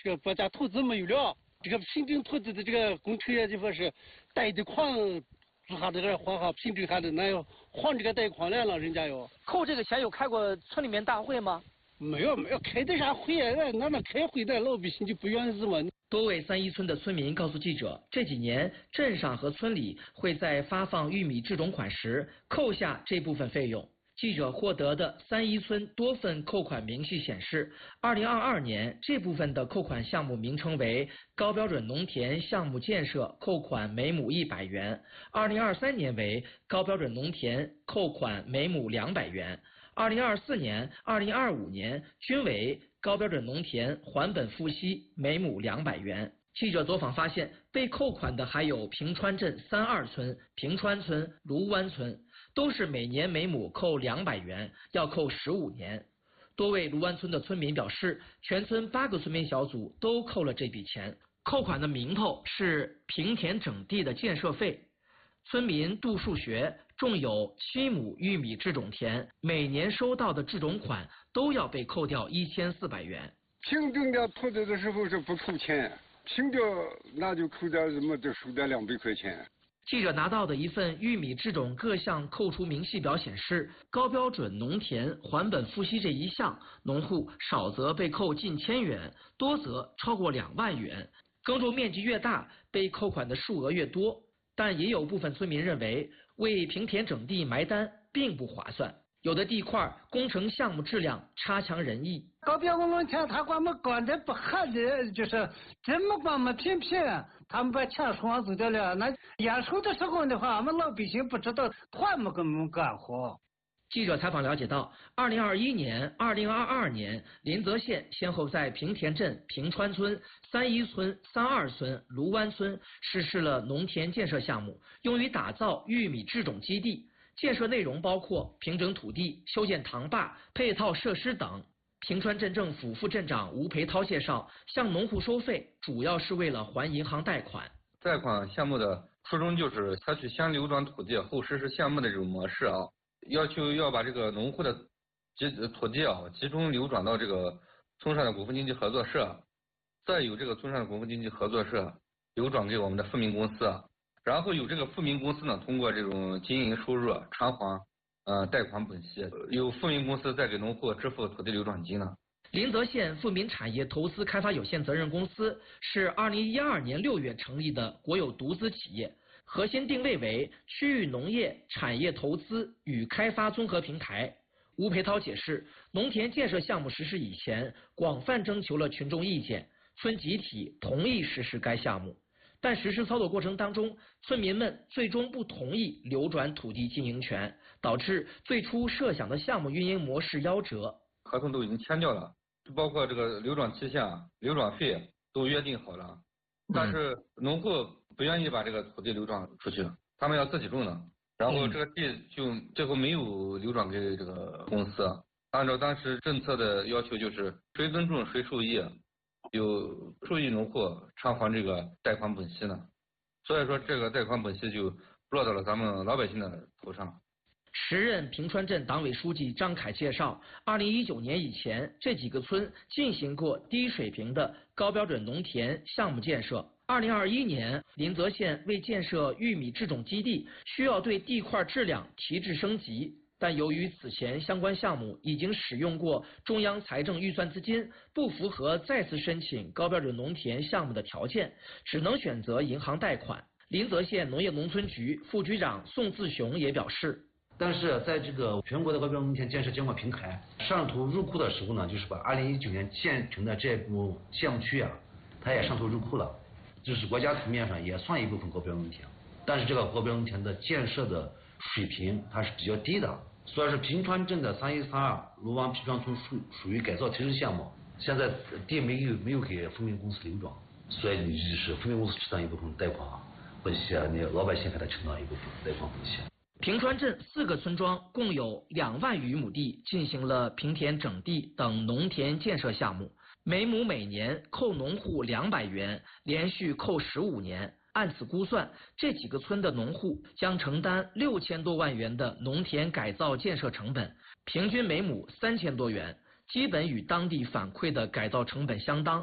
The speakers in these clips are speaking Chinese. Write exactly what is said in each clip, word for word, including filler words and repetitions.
这个国家投资没有了，这个平整土地的这个工程也就说是贷的款做下这个还好，平整下的那要还这个贷款来了，人家要扣这个钱有开过村里面大会吗？ 没有没有开的啥会啊？那那开会的老百姓就不愿意嘛。 多位三一村的村民告诉记者，这几年镇上和村里会在发放玉米制种款时扣下这部分费用。记者获得的三一村多份扣款明细显示，二零二二年这部分的扣款项目名称为高标准农田项目建设，扣款每亩一百元；二零二三年为高标准农田，扣款每亩两百元；二零二四年、二零二五年均为高标准农田还本付息，每亩两百元。记者走访发现，被扣款的还有平川镇三二村、平川村、卢湾村，都是每年每亩扣两百元，要扣十五年。多位卢湾村的村民表示，全村八个村民小组都扣了这笔钱，扣款的名头是平田整地的建设费。村民杜树学种有七亩玉米制种田，每年收到的制种款都要被扣掉一千四百元。 平整的土地的时候是不扣钱。平掉那就扣掉什么就收掉两百块钱。 记者拿到的一份玉米制种各项扣除明细表显示，高标准农田还本付息这一项，农户少则被扣近千元，多则超过两万元。耕种面积越大，被扣款的数额越多。但也有部分村民认为，为平田整地埋单并不划算。有的地块工程项目质量差强人意， 高标准农田他管么管的不合理，就是这么管么偏偏，他们把钱收走掉了。那验收的时候的话，我们老百姓不知道管么跟我们干活。 记者采访了解到，二零二一年、二零二二年，临泽县先后在平田镇、平川村、三一村、三二村、卢湾村实施了农田建设项目，用于打造玉米制种基地。建设内容包括平整土地、修建塘坝、配套设施等。平川镇政府副镇长吴培涛介绍，向农户收费主要是为了还银行贷款。 贷款项目的初衷就是采取先流转土地后实施项目的这种模式啊，要求要把这个农户的集土地啊集中流转到这个村上的股份经济合作社，再由这个村上的股份经济合作社流转给我们的富民公司。然后有这个富民公司呢，通过这种经营收入偿还呃贷款本息，由富民公司再给农户支付土地流转金呢。 临泽县富民产业投资开发有限责任公司是二零一二年六月成立的国有独资企业，核心定位为区域农业产业投资与开发综合平台。吴培涛解释，农田建设项目实施以前，广泛征求了群众意见，村集体同意实施该项目。但实施操作过程当中，村民们最终不同意流转土地经营权，导致最初设想的项目运营模式夭折。 合同都已经签掉了，包括这个流转期限、流转费都约定好了，但是农户不愿意把这个土地流转出去，他们要自己种的，然后这个地就最后没有流转给这个公司。按照当时政策的要求，就是谁耕种谁受益。有受益农户偿还这个贷款本息呢，所以说这个贷款本息就落到了咱们老百姓的头上。 时任平川镇党委书记张凯介绍，二零一九年以前，这几个村进行过低水平的高标准农田项目建设。二零二一年，临泽县为建设玉米制种基地，需要对地块质量提质升级。但由于此前相关项目已经使用过中央财政预算资金，不符合再次申请高标准农田项目的条件，只能选择银行贷款。临泽县农业农村局副局长宋自雄也表示， 但是在这个全国的高标准农田建设监管平台上图入库的时候呢，就是把二零一九年建成的这部项目区啊，它也上图入库了，就是国家层面上也算一部分高标准农田，但是这个高标准农田的建设的水平它是比较低的。所以是平川镇的三一三二卢湾平川村属属于改造提质项目，现在地没有没有给富民公司流转，所以你就是富民公司承担一部分贷款本息啊，你老百姓给他承担一部分贷款本息。 平川镇四个村庄共有两万余亩地进行了平田整地等农田建设项目，每亩每年扣农户两百元，连续扣十五年。按此估算，这几个村的农户将承担六千多万元的农田改造建设成本，平均每亩三千多元，基本与当地反馈的改造成本相当。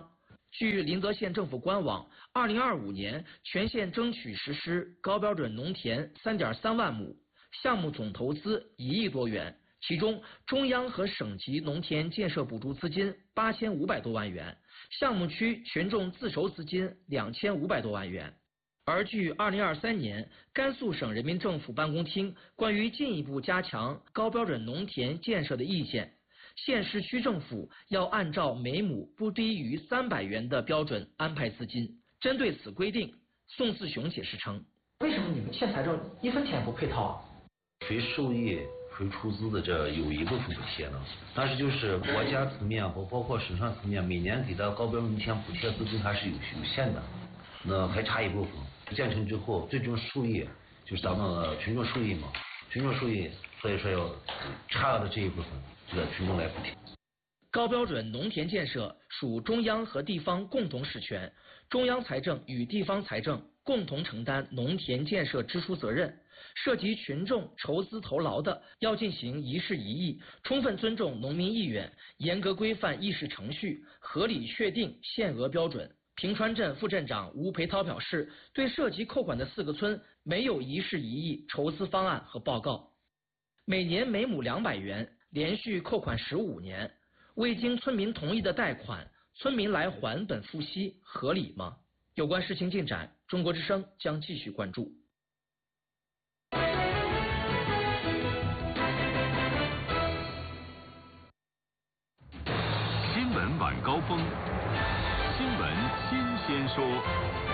据临泽县政府官网，二零二五年全县争取实施高标准农田三点三万亩，项目总投资一亿多元，其中中央和省级农田建设补助资金八千五百多万元，项目区群众自筹资金两千五百多万元。而据二零二三年甘肃省人民政府办公厅关于进一步加强高标准农田建设的意见，县市区政府要按照每亩不低于三百元的标准安排资金。针对此规定，宋自雄解释称：为什么你们县财政一分钱不配套啊？ 谁受益谁出资的这有一部分补贴呢，但是就是国家层面包包括省上层面每年给到高标准农田补贴资金还是有有限的，那还差一部分。建成之后最终受益就是咱们群众受益嘛，群众受益，所以说要差额的这一部分就在群众来补贴。 高标准农田建设属中央和地方共同实权，中央财政与地方财政共同承担农田建设支出责任。涉及群众筹资投劳的，要进行一事一议，充分尊重农民意愿，严格规范议事程序，合理确定限额标准。平川镇副镇长吴培涛表示，对涉及扣款的四个村没有一事一议筹资方案和报告。每年每亩两百元，连续扣款十五年，未经村民同意的贷款，村民来还本付息，合理吗？有关事情进展，中国之声将继续关注。 新闻晚高峰，新闻新鲜说。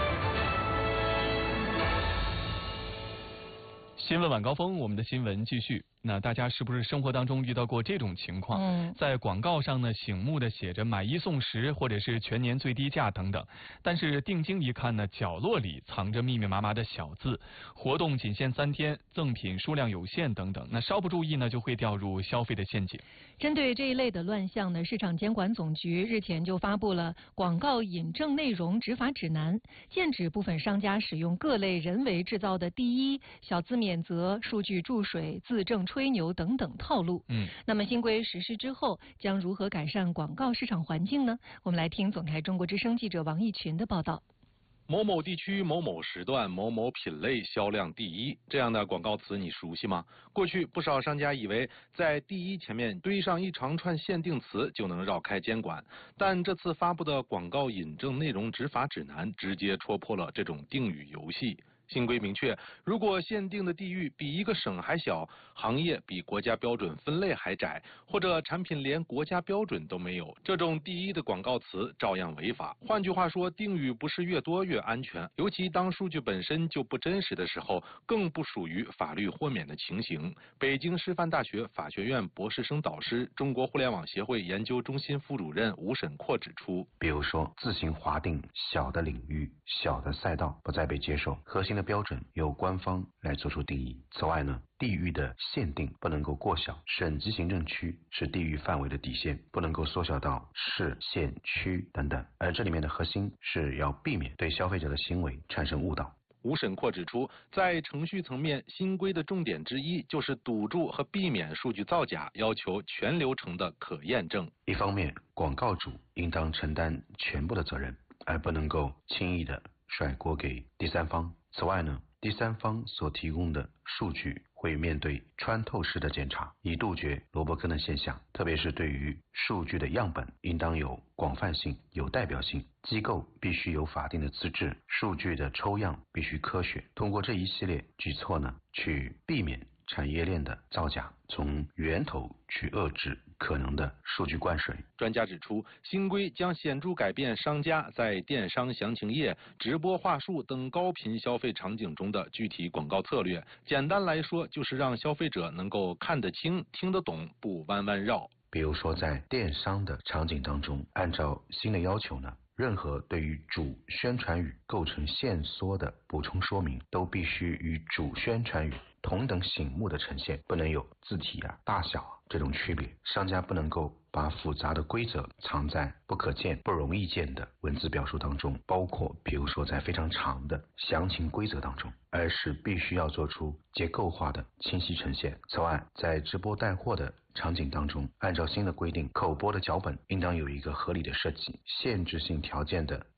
新闻晚高峰，我们的新闻继续。那大家是不是生活当中遇到过这种情况？嗯，在广告上呢，醒目的写着买一送十，或者是全年最低价等等，但是定睛一看呢，角落里藏着密密麻麻的小字，活动仅限三天，赠品数量有限等等。那稍不注意呢，就会掉入消费的陷阱。 针对这一类的乱象呢，市场监管总局日前就发布了广告引证内容执法指南，禁止部分商家使用各类人为制造的第一、小字免责、数据注水、字正吹牛等等套路。嗯，那么新规实施之后，将如何改善广告市场环境呢？我们来听总台中国之声记者王义群的报道。 某某地区某某时段某某品类销量第一，这样的广告词你熟悉吗？过去不少商家以为在第一前面堆上一长串限定词就能绕开监管，但这次发布的广告引证内容执法指南直接戳破了这种定语游戏。新规明确，如果限定的地域比一个省还小，行业比国家标准分类还窄，或者产品连国家标准都没有，这种第一的广告词照样违法。换句话说，定语不是越多越安全，尤其当数据本身就不真实的时候，更不属于法律豁免的情形。北京师范大学法学院博士生导师、中国互联网协会研究中心副主任吴沈阔指出， 比如说自行划定小的领域、小的赛道不再被接受，核心的标准由官方来做出定义。此外呢，地域的限定不能够过小，省级行政区是地域范围的底线，不能够缩小到市、县、区等等。而这里面的核心是要避免对消费者的行为产生误导。 吴沈阔指出，在程序层面，新规的重点之一就是堵住和避免数据造假，要求全流程的可验证。 一方面，广告主应当承担全部的责任，而不能够轻易的甩锅给第三方。此外呢，第三方所提供的数据会面对穿透式的检查，以杜绝萝卜坑的现象。特别是对于数据的样本，应当有广泛性、有代表性，机构必须有法定的资质，数据的抽样必须科学。通过这一系列举措呢，去避免产业链的造假，从源头去遏制可能的数据灌水。 专家指出，新规将显著改变商家在电商详情页、直播话术等高频消费场景中的具体广告策略。简单来说，就是让消费者能够看得清、听得懂，不弯弯绕。 比如说，在电商的场景当中，按照新的要求呢，任何对于主宣传语构成线索的补充说明，都必须与主宣传语同等醒目的呈现，不能有字体啊、大小啊这种区别。商家不能够把复杂的规则藏在不可见、不容易见的文字表述当中，包括比如说在非常长的详情规则当中，而是必须要做出结构化的清晰呈现。此外，在直播带货的场景当中，按照新的规定，口播的脚本应当有一个合理的设计，限制性条件的